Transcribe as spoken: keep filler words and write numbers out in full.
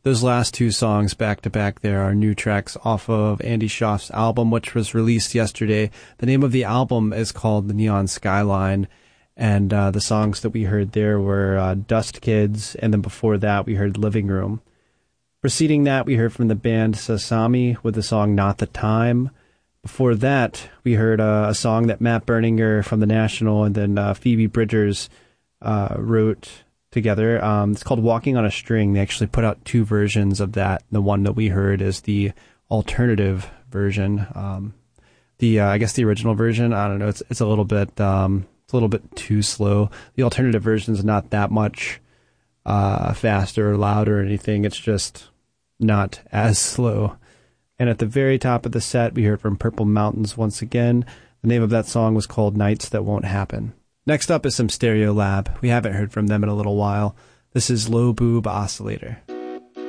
Those last two songs back to back there are new tracks off of Andy Schaaf's album, which was released yesterday. The name of the album is called The Neon Skyline, and uh, the songs that we heard there were uh, Dust Kids, and then before that we heard Living Room. Preceding that, we heard from the band Sasami with the song Not the Time. Before that, we heard uh, a song that Matt Berninger from The National and then uh, Phoebe Bridgers uh, wrote together. Um, it's called Walking on a String. They actually put out two versions of that. The one that we heard is the alternative version. Um, the uh, I guess the original version, I don't know. It's it's a little bit um, it's a little bit too slow. The alternative version is not that much uh, faster or louder or anything. It's just not as slow. And at the very top of the set, we heard from Purple Mountains once again. The name of that song was called Nights That Won't Happen. Next up is some Stereolab. We haven't heard from them in a little while. This is Low Boob Oscillator.